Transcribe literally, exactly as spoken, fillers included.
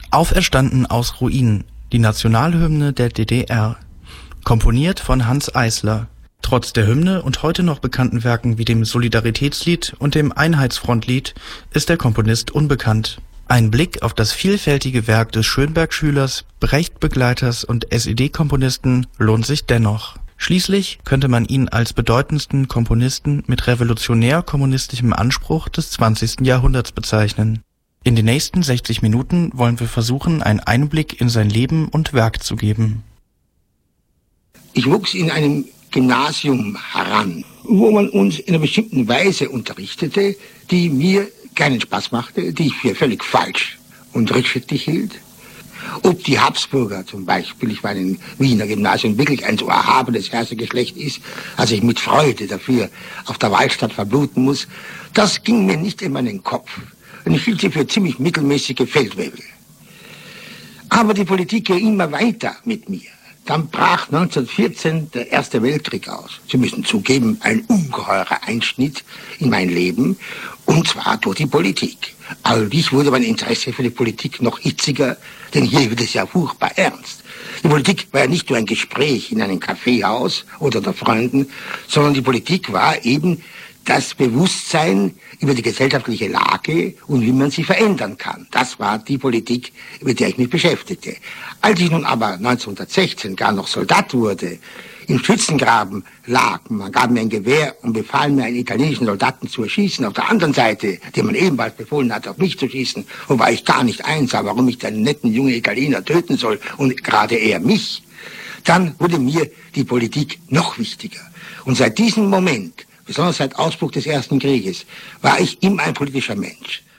Auferstanden aus Ruinen, die Nationalhymne der D D R. Komponiert von Hanns Eisler. Trotz der Hymne und heute noch bekannten Werken wie dem Solidaritätslied und dem Einheitsfrontlied ist der Komponist unbekannt. Ein Blick auf das vielfältige Werk des Schönberg-Schülers, Brecht-Begleiters und S E D-Komponisten lohnt sich dennoch. Schließlich könnte man ihn als bedeutendsten Komponisten mit revolutionär-kommunistischem Anspruch des zwanzigsten Jahrhunderts bezeichnen. In den nächsten sechzig Minuten wollen wir versuchen, einen Einblick in sein Leben und Werk zu geben. Ich wuchs in einem Gymnasium heran, wo man uns in einer bestimmten Weise unterrichtete, die mir keinen Spaß machte, die ich für völlig falsch und rückschrittlich hielt. Ob die Habsburger zum Beispiel, ich war in Wiener Gymnasium, wirklich ein so erhabenes Herrschergeschlecht ist, als ich mit Freude dafür auf der Wahlstatt verbluten muss, das ging mir nicht in meinen Kopf. Und ich hielt sie für ziemlich mittelmäßige Feldwebel. Aber die Politik ging immer weiter mit mir. Dann brach neunzehnhundertvierzehn der Erste Weltkrieg aus. Sie müssen zugeben, ein ungeheurer Einschnitt in mein Leben, und zwar durch die Politik. Allerdings wurde mein Interesse für die Politik noch hitziger, denn hier wird es ja furchtbar ernst. Die Politik war ja nicht nur ein Gespräch in einem Kaffeehaus oder unter Freunden, sondern die Politik war eben das Bewusstsein über die gesellschaftliche Lage und wie man sie verändern kann. Das war die Politik, mit der ich mich beschäftigte. Als ich nun aber neunzehnhundertsechzehn gar noch Soldat wurde, im Schützengraben lag, man gab mir ein Gewehr und befahl mir, einen italienischen Soldaten zu erschießen. Auf der anderen Seite, dem man ebenfalls befohlen hat, auf mich zu schießen, wobei ich gar nicht einsah, warum ich den netten jungen Italiener töten soll und gerade er mich. Dann wurde mir die Politik noch wichtiger. Und seit diesem Moment, besonders seit Ausbruch des Ersten Krieges, war ich immer ein politischer Mensch.